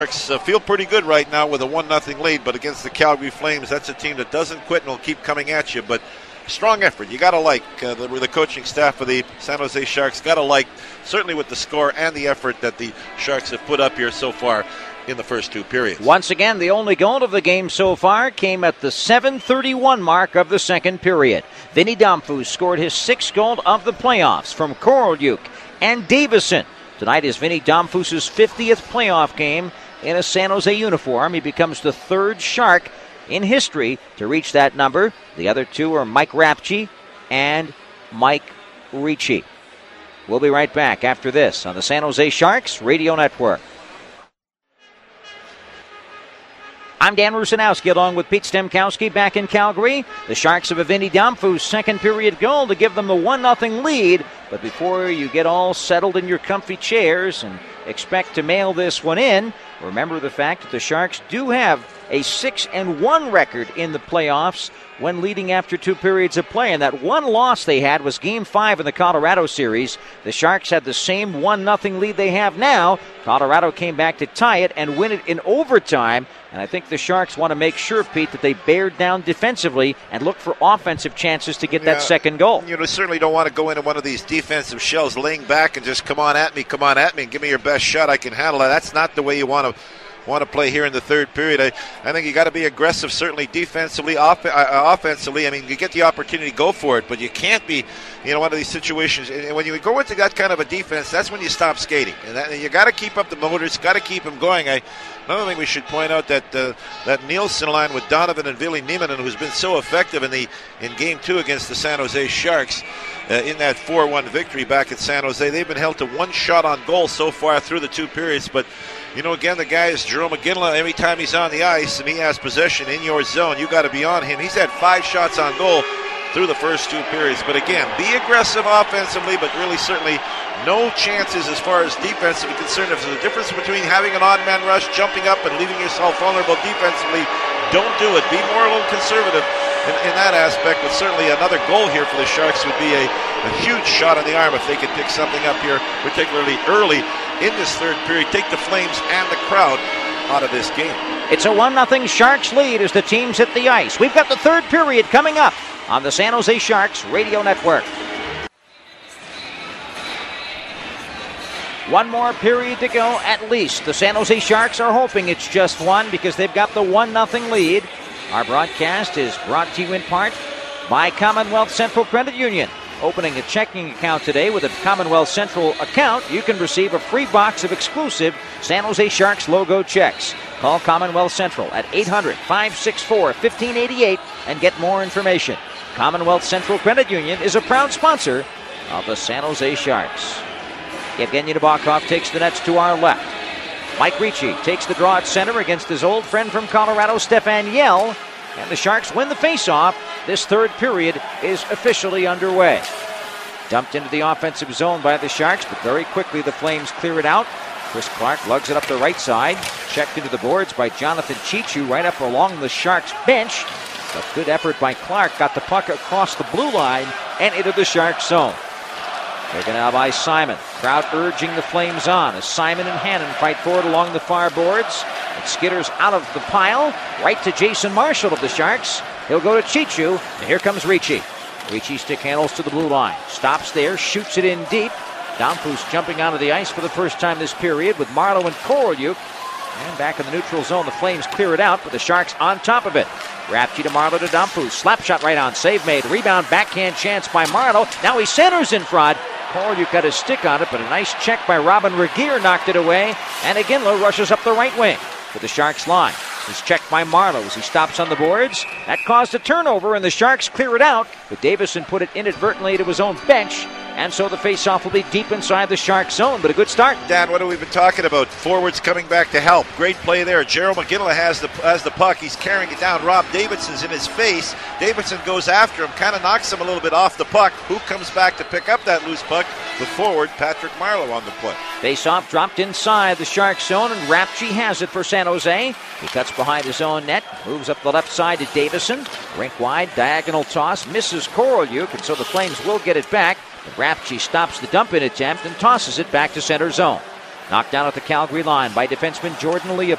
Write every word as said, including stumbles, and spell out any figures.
Uh, feel pretty good right now with a one nothing lead, but against the Calgary Flames, that's a team that doesn't quit and will keep coming at you. But strong effort. You got to like uh, the, the coaching staff of the San Jose Sharks. Got to like, certainly with the score and the effort that the Sharks have put up here so far in the first two periods. Once again, the only goal of the game so far came at the seven thirty-one mark of the second period. Vinny Damphousse scored his sixth goal of the playoffs from Korolyuk and Davison. Tonight is Vinny Damphouse's fiftieth playoff game in a San Jose uniform. He becomes the third Shark in history to reach that number. The other two are Mike Rapchi and Mike Ricci. We'll be right back after this on the San Jose Sharks Radio Network. I'm Dan Rusanowski along with Pete Stemkowski back in Calgary. The Sharks have a Vinny Damphousse second period goal to give them the one nothing lead. But before you get all settled in your comfy chairs and expect to mail this one in, remember the fact that the Sharks do have a six and one record in the playoffs when leading after two periods of play. And that one loss they had was Game five in the Colorado series. The Sharks had the same one nothing lead they have now. Colorado came back to tie it and win it in overtime. And I think the Sharks want to make sure, Pete, that they bear down defensively and look for offensive chances to get yeah, that second goal. You know, certainly don't want to go into one of these defensive shells laying back and just come on at me, come on at me, and give me your best shot. I can handle it. That's not the way you want to want to play here in the third period. I, I think you got to be aggressive, certainly defensively, off, uh, offensively. I mean, you get the opportunity to go for it, but you can't be, you know, one of these situations. And when you go into that kind of a defense, that's when you stop skating. And, that, and you got to keep up the motors, got to keep them going. I, another thing we should point out that uh, that Nielsen line with Donovan and Ville Nieminen, who's been so effective in the in Game Two against the San Jose Sharks uh, in that four one victory back at San Jose. They've been held to one shot on goal so far through the two periods, but. You know, again, the guy is Jerome McGinley. Every time he's on the ice and he has possession in your zone, you got to be on him. He's had five shots on goal through the first two periods. But again, be aggressive offensively, but really certainly no chances as far as defensively concerned. If there's a difference between having an odd man rush, jumping up, and leaving yourself vulnerable defensively, don't do it. Be more a little conservative in, in that aspect. But certainly another goal here for the Sharks would be a, a huge shot in the arm if they could pick something up here, particularly early in this third period. Take the Flames and the crowd out of this game. It's a one nothing Sharks lead as the teams hit the ice. We've got the third period coming up on the San Jose Sharks Radio Network. One more period to go at least. The San Jose Sharks are hoping it's just one because they've got the one nothing lead. Our broadcast is brought to you in part by Commonwealth Central Credit Union. Opening a checking account today with a Commonwealth Central account, you can receive a free box of exclusive San Jose Sharks logo checks. Call Commonwealth Central at eight hundred, five six four, one five eight eight and get more information. Commonwealth Central Credit Union is a proud sponsor of the San Jose Sharks. Evgeny Nabokov takes the nets to our left. Mike Ricci takes the draw at center against his old friend from Colorado, Stefan Yell. And the Sharks win the faceoff. This third period is officially underway. Dumped into the offensive zone by the Sharks, but very quickly the Flames clear it out. Chris Clark lugs it up the right side. Checked into the boards by Jonathan Chichu right up along the Sharks bench. But good effort by Clark. Got the puck across the blue line and into the Sharks zone. Taken out by Simon. Crowd urging the Flames on as Simon and Hannon fight forward along the far boards. It skitters out of the pile, right to Jason Marshall of the Sharks. He'll go to Chichu, and here comes Ricci. Ricci stick handles to the blue line. Stops there, shoots it in deep. Damphousse jumping onto the ice for the first time this period with Marleau and Korolyuk. And back in the neutral zone, the Flames clear it out, but the Sharks on top of it. Rapchi to Marleau to Damphousse. Slap shot right on. Save made. Rebound backhand chance by Marleau. Now he centers in front. Korolyuk got his stick on it, but a nice check by Robin Regeer knocked it away. And Iginla rushes up the right wing for the Sharks line. He's checked by Marleau as he stops on the boards. That caused a turnover, and the Sharks clear it out, but Davison put it inadvertently to his own bench, and so the faceoff will be deep inside the Sharks zone, but a good start. Dan, what have we been talking about? Forwards coming back to help. Great play there. Jerome McGinley has the has the puck. He's carrying it down. Rob Davidson's in his face. Davidson goes after him, kind of knocks him a little bit off the puck. Who comes back to pick up that loose puck? The forward, Patrick Marleau, on the play. Faceoff dropped inside the Sharks zone, and Rapchi has it for San Jose. He cuts behind his own net, moves up the left side to Davison. Rink wide, diagonal toss, misses Korolyuk, and so the Flames will get it back. But Rapchi stops the dump-in attempt and tosses it back to center zone. Knocked down at the Calgary line by defenseman Jordan Leopold.